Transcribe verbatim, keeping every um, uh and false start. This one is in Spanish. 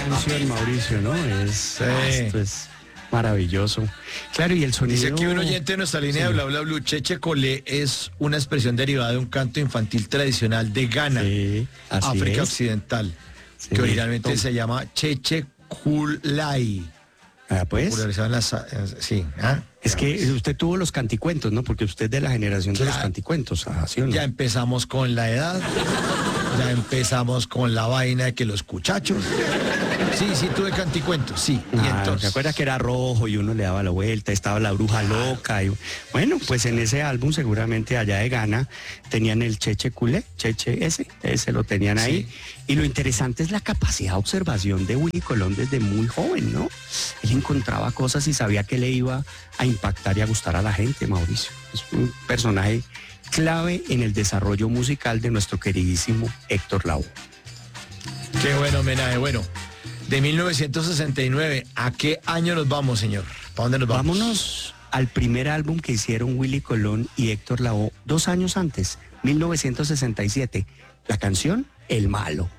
canción, Mauricio, ¿no? Es, Sí. esto es maravilloso. Claro, y el sonido... Dice aquí un oyente de nuestra línea Sí. de Bla Bla Blue, Cheche Colé es una expresión derivada de un canto infantil tradicional de Ghana, Sí, así África es. Occidental, Sí. que originalmente Tom- se llama Cheche Kulai. Ah, pues, Popularizado en las... eh, Sí, ¿ah? es que usted tuvo los canticuentos, ¿no? Porque usted es de la generación de los Claro. canticuentos, ¿ah, sí o no? Ya empezamos con la edad, ya empezamos con la vaina de que los cuchachos... Sí, sí, tuve canticuentos, sí. Y Ah, entonces... ¿se acuerda que era rojo y uno le daba la vuelta, estaba la bruja loca? Y, bueno, pues en ese álbum seguramente allá de Ghana tenían el Cheche Culé, Cheche ese, ese lo tenían ahí. Sí. Y lo interesante es la capacidad de observación de Willy Colón desde muy joven, ¿no? Él encontraba cosas y sabía que le iba a impactar y a gustar a la gente, Mauricio. Es un personaje clave en el desarrollo musical de nuestro queridísimo Héctor Lavoe. Qué buen homenaje. Bueno, de mil novecientos sesenta y nueve, ¿a qué año nos vamos, señor? ¿Para dónde nos vamos? Vámonos al primer álbum que hicieron Willy Colón y Héctor Lavoe dos años antes, mil novecientos sesenta y siete. La canción El Malo.